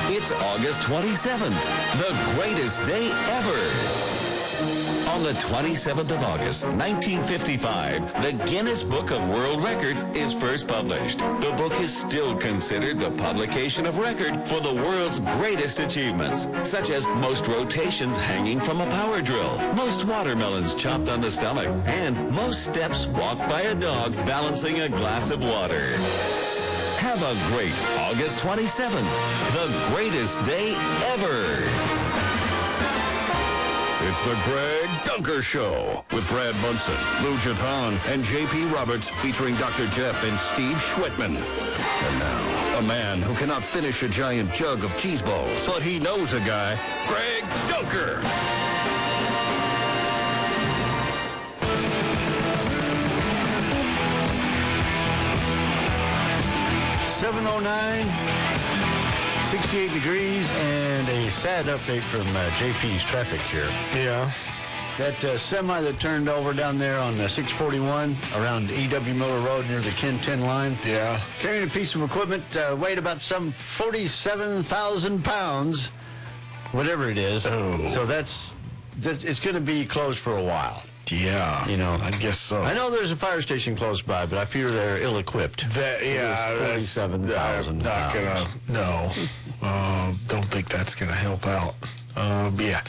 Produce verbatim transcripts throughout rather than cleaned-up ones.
It's August twenty-seventh, the greatest day ever. On the twenty-seventh of August, nineteen fifty-five, the Guinness Book of World Records is first published. The book is still considered the publication of record for the world's greatest achievements, such as most rotations hanging from a power drill, most watermelons chopped on the stomach, and most steps walked by a dog balancing a glass of water. Have a great August twenty-seventh, the greatest day ever. It's the Greg Dunker Show with Brad Bunson, Lou Jaton, and J P Roberts, featuring Doctor Jeff and Steve Schwitman. And now, a man who cannot finish a giant jug of cheese balls, but he knows a guy, Greg Dunker. seven oh nine, sixty-eight degrees, and a sad update from uh, J P's traffic here. Yeah. That uh, semi that turned over down there on the six forty-one around E W Miller Road near the Ken ten line. Yeah. Carrying a piece of equipment, uh, weighed about some forty-seven thousand pounds, whatever it is. Oh. So that's, that's it's going to be closed for a while. Yeah. You know, I guess so. I know there's a fire station close by, but I fear they're ill-equipped. That, yeah, that's forty-seven thousand not gonna. No, uh, don't think that's gonna help out. Um, yeah.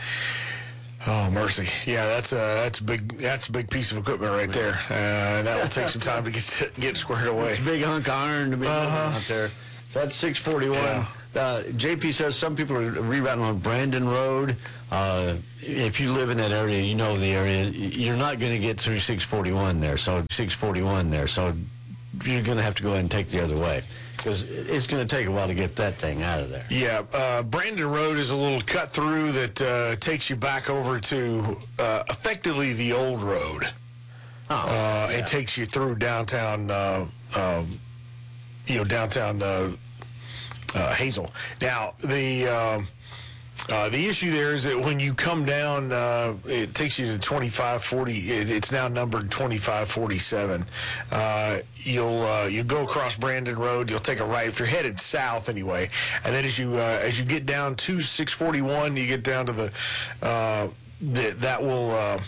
Oh mercy. Yeah, that's a that's a big that's a big piece of equipment right there. Uh, that will take some time to get to, get squared away. It's a big hunk of iron to be Uh-huh. out there. So that's six forty-one. Yeah. Uh, J P says some people are rerouting on Brandon Road. Uh, if you live in that area, you know the area. You're not going to get through six forty-one there. So six forty-one there. So you're going to have to go ahead and take the other way because it's going to take a while to get that thing out of there. Yeah, uh, Brandon Road is a little cut through that uh, takes you back over to uh, effectively the old road. Oh, Uh, yeah. It takes you through downtown, uh, um, you know, downtown uh, uh, Hazel. Now, the um, uh, the issue there is that when you come down, uh, it takes you to twenty-five forty. It, it's now numbered twenty-five forty-seven. Uh, you'll uh, you go across Brandon Road. You'll take a right if you're headed south anyway. And then as you uh, as you get down to six forty-one, you get down to the uh, the that will. Uh,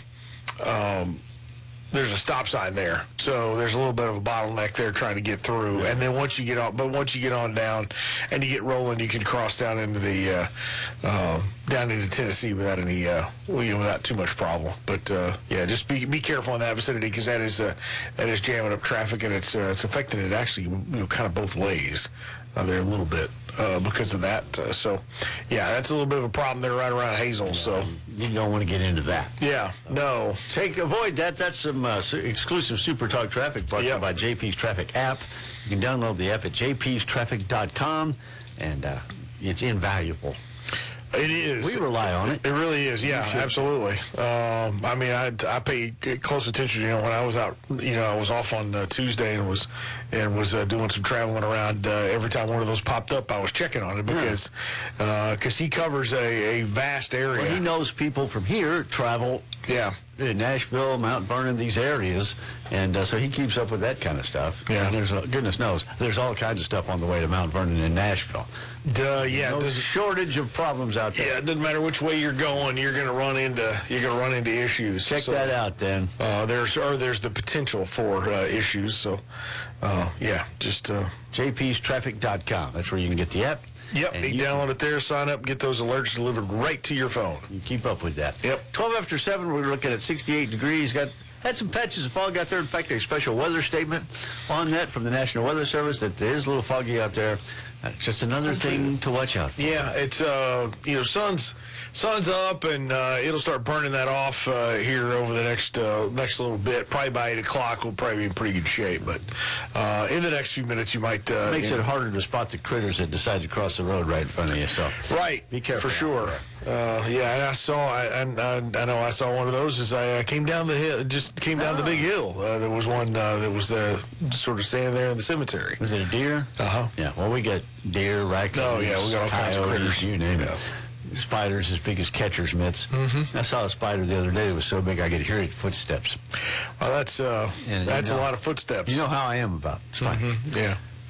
um, There's a stop sign there, so there's a little bit of a bottleneck there trying to get through. And then once you get on, but once you get on down and you get rolling, you can cross down into the uh, uh, down into Tennessee without any, uh, well, you know, without too much problem. But uh, yeah, just be be careful in that vicinity because that is uh, that is jamming up traffic and it's uh, it's affecting it actually, you know, kind of both ways. Uh, there a little bit uh, because of that. Uh, so, yeah, that's a little bit of a problem there right around Hazel. So, You don't want to get into that. yeah, no. Take avoid that. That's some uh, su- exclusive Super Talk traffic brought to you Yep. by J P's Traffic app. You can download the app at j p s traffic dot com, and uh, it's invaluable. It is. We rely on it. It really is, yeah, should. absolutely. Um, I mean, I I paid close attention. You know, when I was out, you know, I was off on uh, Tuesday and was and was uh, doing some traveling around. Uh, every time one of those popped up, I was checking on it because because he covers a, a vast area. Well, he knows people from here travel yeah. in Nashville, Mount Vernon, these areas, and uh, so he keeps up with that kind of stuff. Yeah. And there's uh, goodness knows there's all kinds of stuff on the way to Mount Vernon and Nashville. Duh, yeah. No does- shortage of problems out there. yeah, it doesn't matter which way you're going, you're gonna run into you're gonna run into issues. Check So, that out then. Uh, there's or there's the potential for uh, issues. So, uh, yeah, just. Uh, j p s traffic dot com. That's where you can get the app. Yep, And you you download it there, sign up, get those alerts delivered right to your phone. You keep up with that. Yep. twelve after seven, we're looking at sixty-eight degrees. Got had some patches of fog out there. In fact, a special weather statement on that from the National Weather Service that it is a little foggy out there. Uh, just another thing to watch out for. Yeah, it's, uh, you know, sun's sun's up, and uh, it'll start burning that off uh, here over the next uh, next little bit. Probably by eight o'clock, we'll probably be in pretty good shape. But uh, in the next few minutes, you might... Uh, Makes you it know, harder to spot the critters that decide to cross the road right in front of you. So Right, Be careful for out sure. Uh, yeah, and I saw, I, and I, I know I saw one of those as I uh, came down the hill, just came down the big hill. Uh, there was one uh, that was uh, sort of standing there in the cemetery. was it a deer? Uh-huh. Yeah. Well, we got deer, raccoons, Oh, yeah, we got all kinds of coyotes, critters. you name Yeah. it. Spiders as big as catcher's mitts. Mm-hmm. I saw a spider the other day that was so big I could hear its footsteps. Well, that's uh, And, you that's know- a lot of footsteps. You know how I am about spiders. Yeah.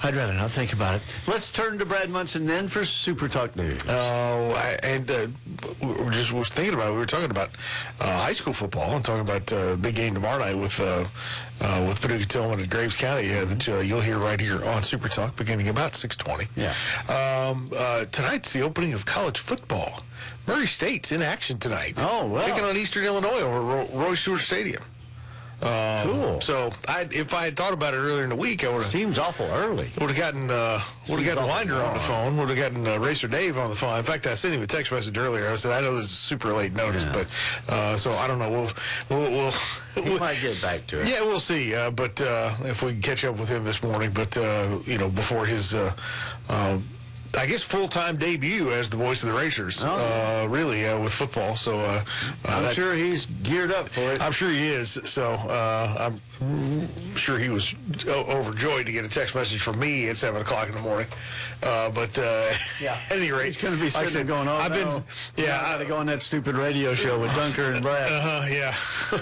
I'd rather not think about it. Let's turn to Brad Munson then for Super Talk News. Uh, I- and uh, we we're just we was thinking about it. We were talking about uh, high school football and talking about uh, big game tomorrow night with uh, uh, with Paducah Tillman and Graves County uh, that uh, you'll hear right here on Super Talk beginning about six twenty. Yeah. Um, uh, tonight's the opening of college football. Murray State's in action tonight. Oh, well. Taking on Eastern Illinois over Ro- Roy Stewart Stadium. Um, Cool. So I, if I had thought about it earlier in the week, I would have Seems awful early. would have gotten uh, would have gotten awful Winder on the phone. Would have gotten uh, Racer Dave on the phone. In fact, I sent him a text message earlier. I said, I know this is super late notice, Yeah. but uh, so I don't know. We'll we'll, we'll, We we'll might get back to it. yeah, we'll see. Uh, but uh, if we can catch up with him this morning, but uh, you know, before his. Uh, uh, I guess full-time debut as the voice of the Racers, Oh. uh, really, uh, with football. So uh, uh, I'm that- sure he's geared up for it. I'm sure he is. So uh, I'm sure he was o- overjoyed to get a text message from me at seven o'clock in the morning. Uh, but uh, Yeah. at any rate, He's going to be like I sitting said, there going, oh, I've no. been, yeah, I got to I, go on that stupid radio show with Dunker and Brad. uh, yeah.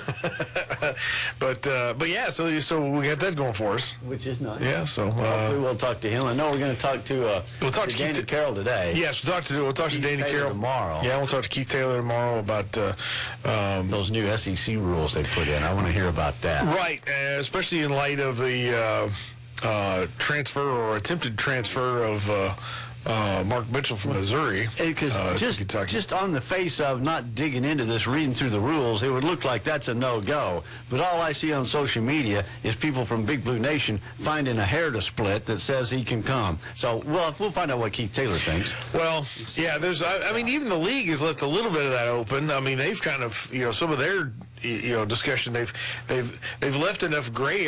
but uh, but yeah, so so we got that going for us. Which is nice. Yeah. So Hopefully uh, we'll talk to him. I know we're going to talk to, uh, We'll talk to Danny Keith- Carroll today. yes, we'll talk to we'll talk Keith to Danny Taylor Carroll tomorrow. Yeah, we'll talk to Keith Taylor tomorrow about. Uh, um, Those new S E C rules they put in. I want to hear about that. Right, uh, especially in light of the uh, uh, transfer or attempted transfer of uh, uh, Mark Mitchell from Missouri Because uh, to just, Kentucky. just on the face of not digging into this, reading through the rules, it would look like that's a no-go. But all I see on social media is people from Big Blue Nation finding a hair to split that says he can come. So well, we'll find out what Keith Taylor thinks. Well, yeah, there's. I, I mean, even the league has left a little bit of that open. I mean, they've kind of, you know, some of their, you know, discussion. They've they've they've left enough gray